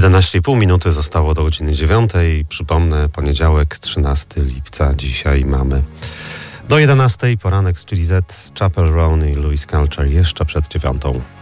11,5 minuty zostało do godziny 9. Przypomnę, poniedziałek, 13 lipca. Dzisiaj mamy do 11 poranek z Chili Z, Chapel Roan i Louis Culture jeszcze przed 9.